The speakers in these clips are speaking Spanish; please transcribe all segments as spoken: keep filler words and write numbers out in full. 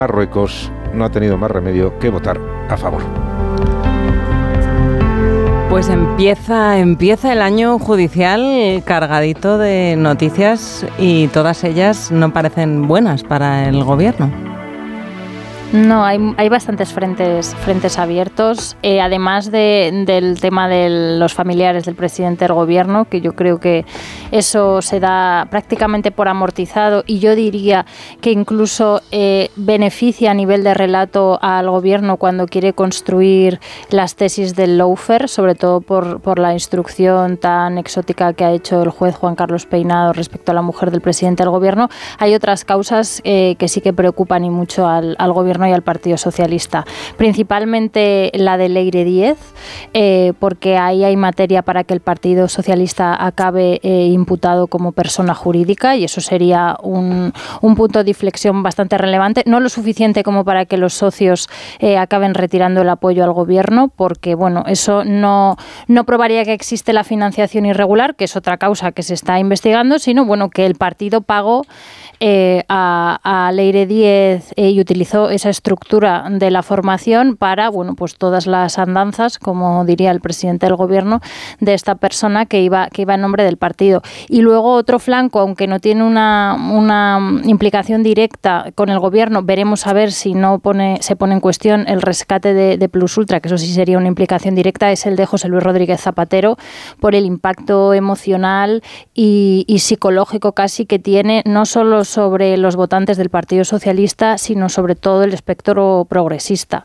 Marruecos no ha tenido más remedio que votar a favor. Pues empieza, empieza el año judicial cargadito de noticias y todas ellas no parecen buenas para el gobierno. No, hay, hay bastantes frentes, frentes abiertos, eh, además de, del tema de los familiares del presidente del gobierno, que yo creo que eso se da prácticamente por amortizado y yo diría que incluso eh, beneficia a nivel de relato al gobierno cuando quiere construir las tesis del lawfare, sobre todo por, por la instrucción tan exótica que ha hecho el juez Juan Carlos Peinado respecto a la mujer del presidente del gobierno. Hay otras causas eh, que sí que preocupan y mucho al, al gobierno y al Partido Socialista, principalmente la de Leire Díez, eh, porque ahí hay materia para que el Partido Socialista acabe eh, imputado como persona jurídica y eso sería un, un punto de inflexión bastante relevante, no lo suficiente como para que los socios eh, acaben retirando el apoyo al gobierno, porque bueno, eso no, no probaría que existe la financiación irregular, que es otra causa que se está investigando, sino bueno, que el partido pagó eh, a, a Leire Díez eh, y utilizó esa estructura de la formación para, bueno, pues todas las andanzas, como diría el presidente del gobierno, de esta persona que iba, que iba en nombre del partido. Y luego otro flanco, aunque no tiene una, una implicación directa con el gobierno, veremos a ver si no pone, se pone en cuestión el rescate de, de Plus Ultra, que eso sí sería una implicación directa, es el de José Luis Rodríguez Zapatero, por el impacto emocional y, y psicológico casi que tiene, no solo sobre los votantes del Partido Socialista, sino sobre todo el espectro progresista.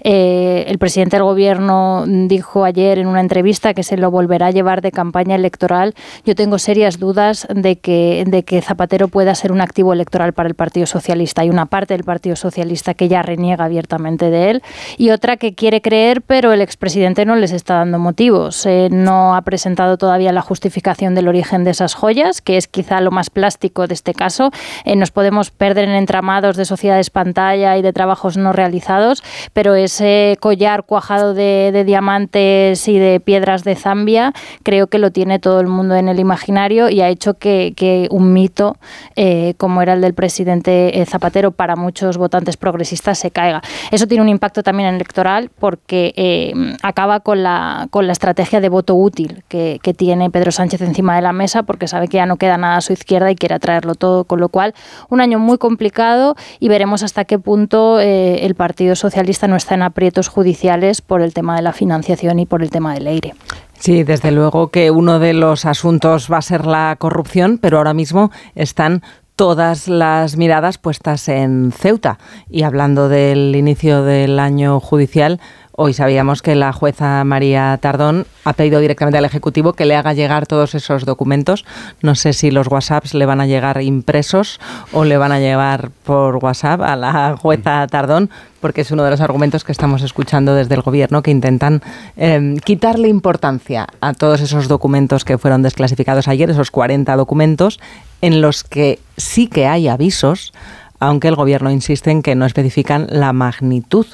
Eh, el presidente del gobierno dijo ayer en una entrevista que se lo volverá a llevar de campaña electoral. Yo tengo serias dudas de que, de que Zapatero pueda ser un activo electoral para el Partido Socialista. Hay una parte del Partido Socialista que ya reniega abiertamente de él y otra que quiere creer, pero el expresidente no les está dando motivos. Eh, no ha presentado todavía la justificación del origen de esas joyas, que es quizá lo más plástico de este caso. Eh, nos podemos perder en entramados de sociedades pantalla y de trabajos no realizados, pero ese collar cuajado de, de diamantes y de piedras de Zambia creo que lo tiene todo el mundo en el imaginario y ha hecho que, que un mito eh, como era el del presidente eh, Zapatero para muchos votantes progresistas se caiga. Eso tiene un impacto también electoral porque eh, acaba con la, con la estrategia de voto útil que, que tiene Pedro Sánchez encima de la mesa porque sabe que ya no queda nada a su izquierda y quiere atraerlo todo, con lo cual un año muy complicado y veremos hasta qué punto eh, el Partido Socialista no está en aprietos judiciales por el tema de la financiación y por el tema del aire. Sí, desde luego que uno de los asuntos va a ser la corrupción, pero ahora mismo están todas las miradas puestas en Ceuta. Y hablando del inicio del año judicial, hoy sabíamos que la jueza María Tardón ha pedido directamente al Ejecutivo que le haga llegar todos esos documentos. No sé si los WhatsApps le van a llegar impresos o le van a llevar por WhatsApp a la jueza Tardón, porque es uno de los argumentos que estamos escuchando desde el Gobierno, que intentan eh, quitarle importancia a todos esos documentos que fueron desclasificados ayer, esos cuarenta documentos, en los que sí que hay avisos, aunque el Gobierno insiste en que no especifican la magnitud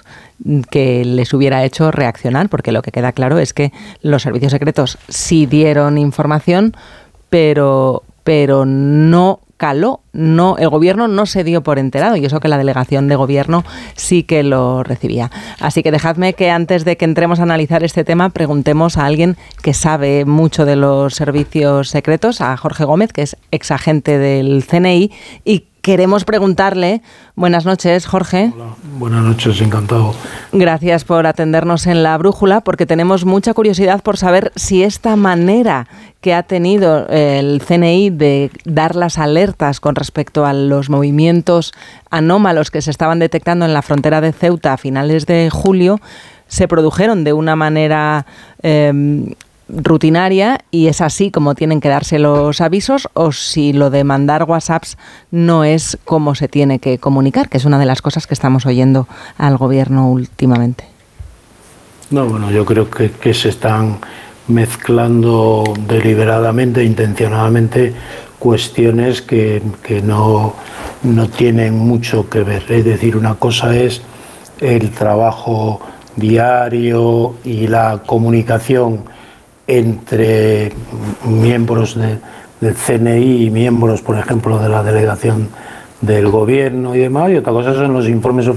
que les hubiera hecho reaccionar, porque lo que queda claro es que los servicios secretos sí dieron información, pero, pero no caló, no, el Gobierno no se dio por enterado, y eso que la delegación de Gobierno sí que lo recibía. Así que dejadme que antes de que entremos a analizar este tema preguntemos a alguien que sabe mucho de los servicios secretos, a Jorge Gómez, que es exagente del C N I, y queremos preguntarle, buenas noches, Jorge. Hola, buenas noches, encantado. Gracias por atendernos en La Brújula, porque tenemos mucha curiosidad por saber si esta manera que ha tenido el C N I de dar las alertas con respecto a los movimientos anómalos que se estaban detectando en la frontera de Ceuta a finales de julio, se produjeron de una manera eh, rutinaria y es así como tienen que darse los avisos, o si lo de mandar WhatsApps no es como se tiene que comunicar, que es una de las cosas que estamos oyendo al Gobierno últimamente. No, bueno, yo creo que, que se están mezclando deliberadamente, intencionadamente, cuestiones que, que no, no tienen mucho que ver. Es decir, una cosa es el trabajo diario y la comunicación entre miembros de, del C N I y miembros, por ejemplo, de la delegación del Gobierno y demás, y otra cosa son los informes oficiales